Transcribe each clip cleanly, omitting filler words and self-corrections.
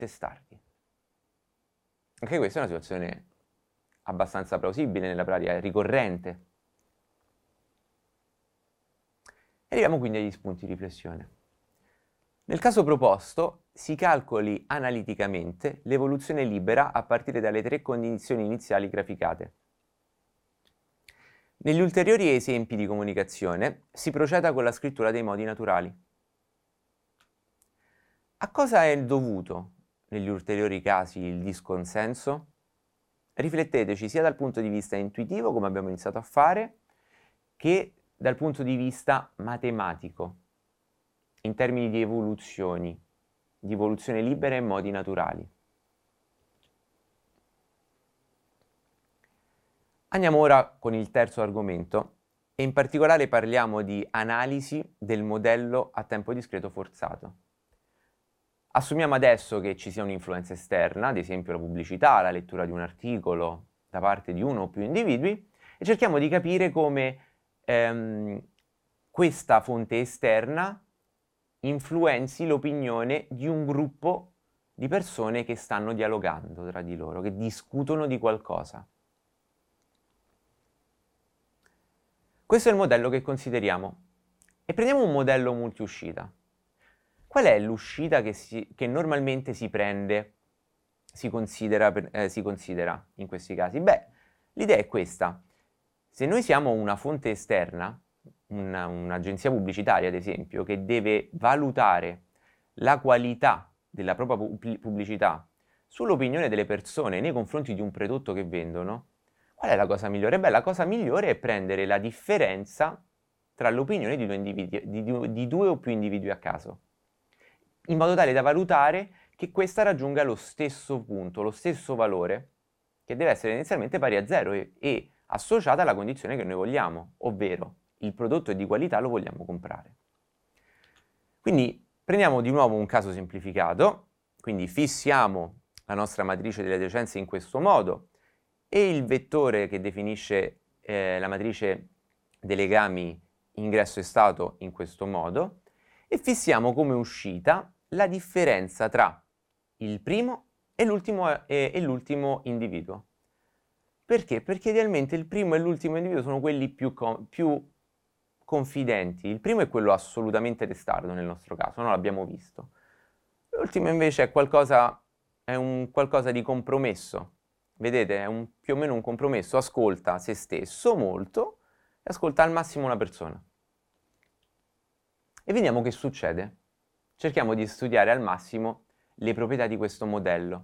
testardi. Anche questa è una situazione abbastanza plausibile nella pratica, è ricorrente. Arriviamo quindi agli spunti di riflessione. Nel caso proposto, si calcoli analiticamente l'evoluzione libera a partire dalle 3 condizioni iniziali graficate. Negli ulteriori esempi di comunicazione si proceda con la scrittura dei modi naturali. A cosa è dovuto negli ulteriori casi il disconsenso? Rifletteteci sia dal punto di vista intuitivo, come abbiamo iniziato a fare, che dal punto di vista matematico, in termini di evoluzione libera e modi naturali. Andiamo ora con il terzo argomento e in particolare parliamo di analisi del modello a tempo discreto forzato. Assumiamo adesso che ci sia un'influenza esterna, ad esempio la pubblicità, la lettura di un articolo da parte di uno o più individui, e cerchiamo di capire come questa fonte esterna influenzi l'opinione di un gruppo di persone che stanno dialogando tra di loro, che discutono di qualcosa. Questo è il modello che consideriamo. E prendiamo un modello multiuscita. Qual è l'uscita che normalmente si prende, si considera in questi casi? Beh, l'idea è questa. Se noi siamo una fonte esterna, un'agenzia pubblicitaria ad esempio, che deve valutare la qualità della propria pubblicità sull'opinione delle persone nei confronti di un prodotto che vendono, qual è la cosa migliore? Beh, la cosa migliore è prendere la differenza tra l'opinione di due o più individui a caso, in modo tale da valutare che questa raggiunga lo stesso punto, lo stesso valore, che deve essere inizialmente pari a 0 e associata alla condizione che noi vogliamo, ovvero il prodotto è di qualità, lo vogliamo comprare. Quindi prendiamo di nuovo un caso semplificato, quindi fissiamo la nostra matrice delle adiacenze in questo modo e il vettore che definisce la matrice dei legami ingresso e stato in questo modo e fissiamo come uscita la differenza tra il primo e l'ultimo individuo. Perché? Perché idealmente il primo e l'ultimo individuo sono quelli più confidenti. Il primo è quello assolutamente testardo nel nostro caso, non l'abbiamo visto. L'ultimo invece è un qualcosa di compromesso. Vedete, è più o meno un compromesso, ascolta se stesso molto e ascolta al massimo una persona. E vediamo che succede. Cerchiamo di studiare al massimo le proprietà di questo modello.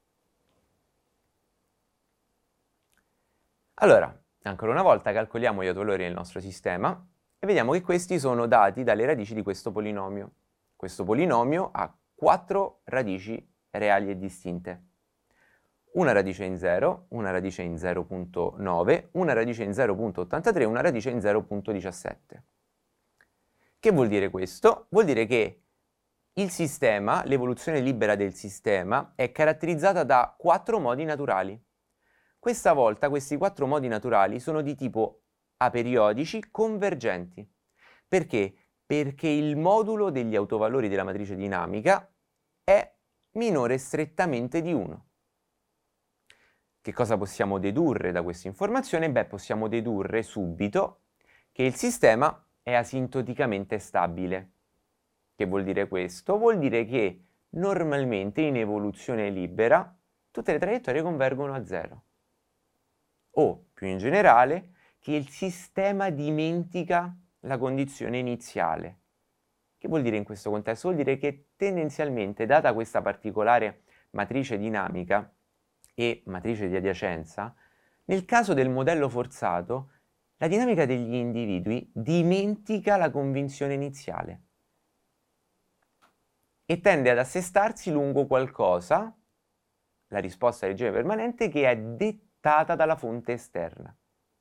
Allora, ancora una volta calcoliamo gli autovalori del nostro sistema e vediamo che questi sono dati dalle radici di questo polinomio. Questo polinomio ha 4 radici reali e distinte. Una radice in 0, una radice in 0.9, una radice in 0.83 e una radice in 0.17. Che vuol dire questo? Vuol dire che il sistema, l'evoluzione libera del sistema, è caratterizzata da 4 modi naturali. Questa volta questi 4 modi naturali sono di tipo aperiodici convergenti. Perché? Perché il modulo degli autovalori della matrice dinamica è minore strettamente di 1. Che cosa possiamo dedurre da questa informazione? Beh, possiamo dedurre subito che il sistema è asintoticamente stabile. Che vuol dire questo? Vuol dire che normalmente in evoluzione libera tutte le traiettorie convergono a 0. O, più in generale, che il sistema dimentica la condizione iniziale. Che vuol dire in questo contesto? Vuol dire che tendenzialmente, data questa particolare matrice dinamica e matrice di adiacenza, nel caso del modello forzato, la dinamica degli individui dimentica la convinzione iniziale e tende ad assestarsi lungo qualcosa, la risposta regime permanente, che è dettata dalla fonte esterna.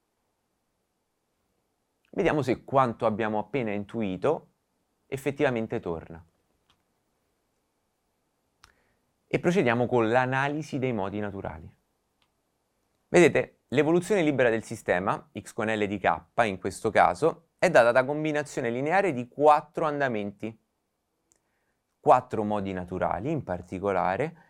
Vediamo se quanto abbiamo appena intuito effettivamente torna. E procediamo con l'analisi dei modi naturali. Vedete, l'evoluzione libera del sistema, x con L di k in questo caso, è data da combinazione lineare di 4 andamenti. 4 modi naturali in particolare